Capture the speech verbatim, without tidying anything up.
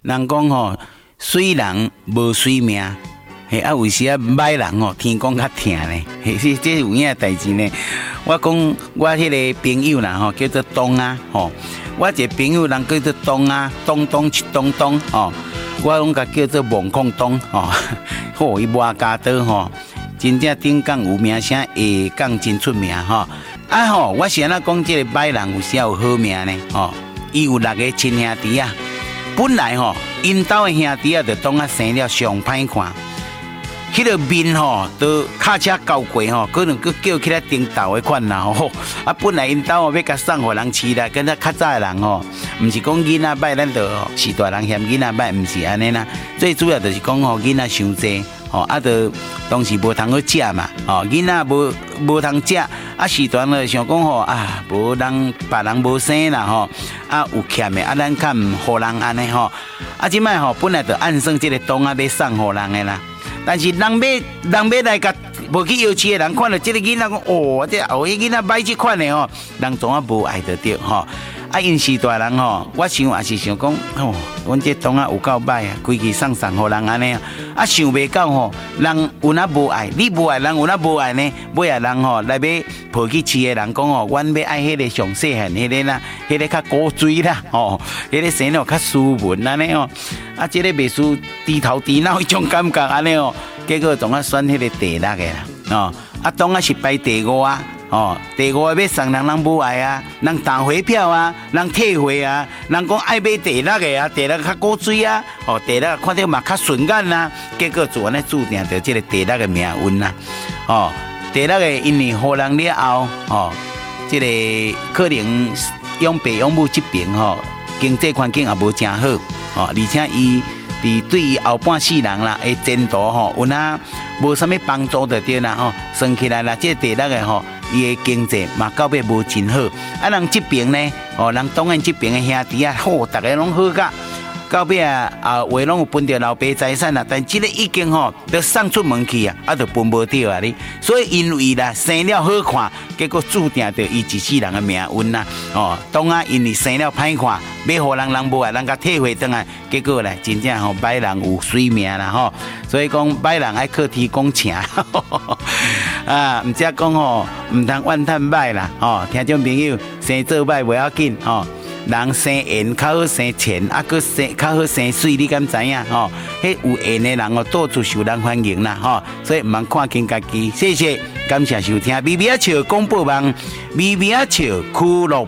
人讲吼，水人无水命。嘿，啊，有时啊，歹人哦，天公较疼呢。嘿，这这有影代志呢。我讲我迄个朋友啦，吼，叫做东啊，吼。我一个朋友人叫做东啊，东东去东东哦。我拢甲叫做猛控东哦。吼，伊挖家刀吼，真正顶港有名声，下港真出名吼。啊吼，我是安怎讲这个歹人有时有好命呢？吼，伊有六个亲兄弟啊。本来吼，因兜的兄弟啊，就当啊生了上歹看。迄个面吼，都卡车交过吼，可能佮叫起来顶斗的款啦吼。啊，本来因兜要甲送互人饲啦，跟咱较早的人吼，毋是讲囡仔歹，咱就是大人嫌囡仔歹，毋是安尼啦。最主要就是讲吼，囡仔伤济吼，啊，就当时无通去食嘛，吼，囡仔无无通食，啊，时段就想讲吼啊，无人别人无生啦吼，啊有欠的，啊咱较毋互人安尼吼，啊，即摆吼本来就按算即个东啊要送互人的啦。但是人要人要来甲无去摇饲的人看到这个囡仔讲哦，这后迄囡仔买这款的吼，人总啊无爱得着吼。啊，因是大人吼，我想也是想讲哦，阮这东啊有够歹啊，规矩送送互人安尼啊，啊想袂到吼，人有哪无爱，你无爱，人有哪无爱呢？尾啊人吼来要抱去饲的人讲哦，阮要爱迄个上细汉迄个啦，迄个较古锥啦，吼，迄个生了较斯文安尼哦，啊，这个袂输低头低脑迄种感觉安尼哦，结果总啊选迄个第六个啦，哦，啊当啊是排第五啊。哦，第五个要送人，人无爱啊，人打回票啊，人退回啊，人讲爱买第六个啊，第六个较古锥啊，哦，第六个看到嘛较顺眼啊，结果就安尼注定着这个第六个命运啦，哦，第六个因为互人了后，哦，这个可能养爸养母这边吼，经济环境也无真好，哦，而且伊伫对于后半世人啦，诶前途吼，有哪无啥物帮助就对啦，吼，算起来啦，这第六个吼。伊的经济嘛到尾无真好，啊人这边呢，哦人当然这边的兄弟啊，好，大家拢好甲，到尾啊啊话拢有分着老爸财产啦，但这个已经吼都送出门去啊，啊就分无着啊你，所以因为啦生了好看，结果注定着伊一世人的命运啦，哦当啊因为生了歹看，要互人人无爱，人甲退回转来，结果咧真正吼歹人有水命啦吼，所以讲歹人爱靠天公请。啊，唔只讲吼，唔通怨叹歹啦，吼，听众朋友，生做歹袂要紧，吼，人生缘较好生钱，啊，佮生较好生水，你敢知影？吼，迄有缘的人哦，到处受人欢迎啦，吼，所以唔通看轻家己，谢谢，感谢收听，微微啊笑广播网，微微啊笑俱乐